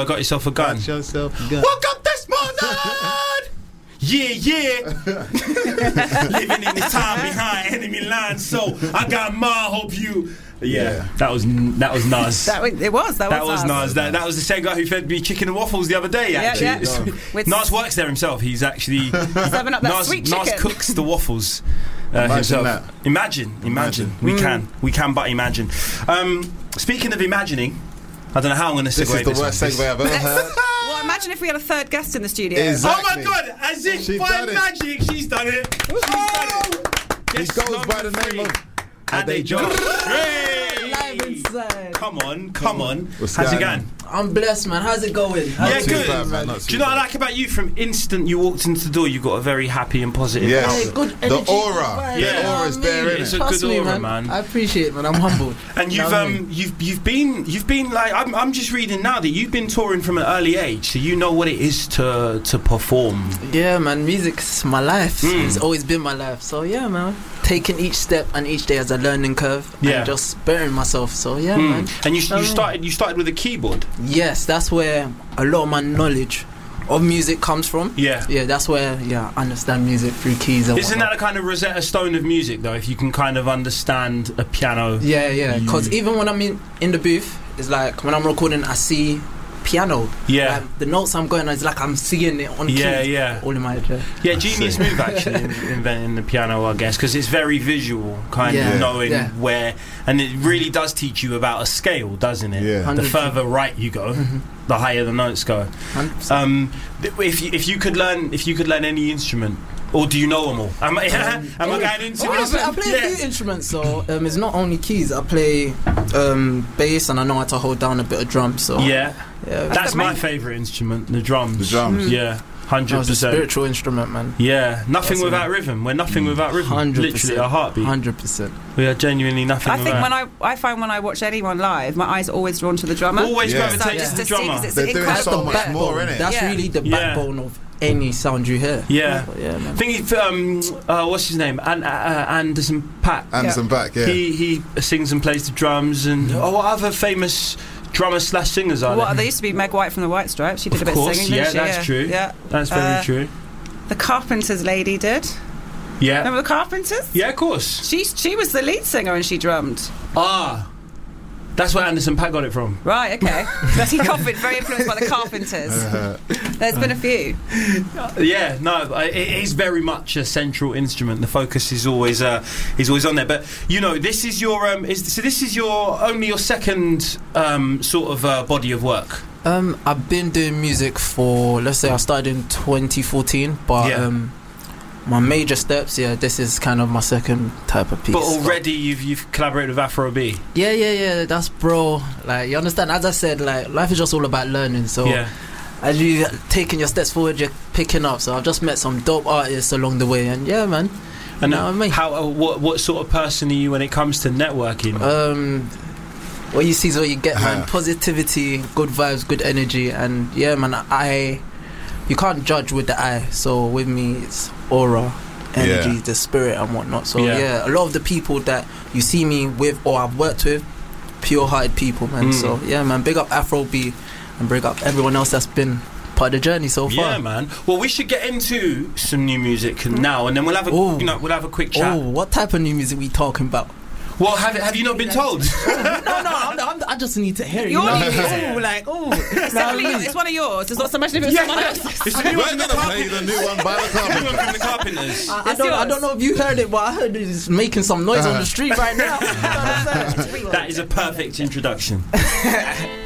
got yourself a gun. Got yourself a gun. Woke up this morning. Yeah. Living in the time behind enemy lines, so I got my hope you. Yeah, that was Nas. That was Nas. That was the same guy who fed me chicken and waffles the other day. Actually, Nas works there himself. He's actually serving up that sweet chicken. Nas cooks the waffles himself. That. Imagine. We can but imagine. Speaking of imagining, I don't know how I'm going to segue this. This is the worst segue I've ever heard. Well, imagine if we had a third guest in the studio. Exactly. Oh my God! As if by magic, she's done it. He goes by the name of Ade Josh. Live inside. Come on. What's How's it going going? I'm blessed, man. How's it going? Yeah, too good. bad, man, not too Do you know what I bad. like about you? From instant you walked into the door, you got a very happy and positive. Yes. Hey, good energy. The aura. Yeah. The aura's there, It's isn't a it? good me, aura, man. man. I appreciate it, man. I'm humbled. And You know what I mean? you've been like I'm just reading now that you've been touring from an early age, so you know what it is to perform. Yeah, man. Music's my life. It's always been my life. So yeah, man. Taking each step and each day as a learning curve and just bettering myself. So yeah, man. And you started with a keyboard. Yes, that's where a lot of my knowledge of music comes from. Yeah. Yeah, that's where I understand music through keys and Isn't that a kind of Rosetta Stone of music, though? If you can kind of understand a piano. Yeah. Because even when I'm in the booth, it's like when I'm recording, I see piano. Yeah. Like, the notes I'm going on, it's like I'm seeing it on keys. Yeah. All in my head. Yeah, genius move actually inventing the piano, I guess, because it's very visual, kind of knowing where, and it really does teach you about a scale, doesn't it? Yeah. The further right you go, the higher the notes go. 100%. If you could learn any instrument, or do you know them all? Am I going into I play a few instruments, so it's not only keys. I play bass, and I know how to hold down a bit of drums. So that's my favourite instrument, the drums. Yeah. 100%. It's a spiritual instrument, man. Yeah, nothing without rhythm. We're nothing without rhythm. 100%. Literally a heartbeat. 100%. We are genuinely nothing. I think I find when I watch anyone live, my eyes are always drawn to the drummer. Always Yeah. gravitate just to the to see, 'cause drummer. it's They're doing incredible. so much more, innit? That's really the backbone of any sound you hear. Yeah. Man. Thing is, what's his name? Anderson .Paak. Anderson .Paak, yeah. He sings and plays the drums, and what other famous drummers/singers are Well, there? there used to be Meg White from the White Stripes. She did a bit Of course, of singing, didn't she? that's true. Yeah. That's very true. The Carpenters lady did. Yeah. Remember the Carpenters? Yeah, of course. She was the lead singer and she drummed. That's where Anderson .Paak got it from. Right, okay. He copied, very influenced by the Carpenters. There's been a few. Yeah, no, it is very much a central instrument. The focus is always on there. But you know, this is your this is only your second sort of body of work. I've been doing music for, let's say I started in 2014, but my major steps, this is kind of my second type of piece. But already you've collaborated with Afro B. Yeah, that's bro. Like, you understand, as I said, like, life is just all about learning, so as you taking your steps forward, you're picking up. So I've just met some dope artists along the way, and yeah, man. And you know what I mean? What sort of person are you when it comes to networking? What you see is what you get, man. Positivity, good vibes, good energy, and yeah, man. You can't judge with the eye. So with me, it's aura, energy, the spirit, and whatnot. So a lot of the people that you see me with or I've worked with, pure-hearted people, man. So yeah, man. Big up Afro B, and big up everyone else that's been part of the journey so far. Yeah, man. Well, we should get into some new music now, and then we'll have a quick chat. Oh, what type of new music we talking about? Well, have you not been told? No, I just need to hear it. Your new music. It's one of yours. It's not so much if it's someone else's. We're going to play the new one by the New one from the Carpenters. I don't know if you heard it, but I heard it's making some noise on the street right now. That is a perfect introduction.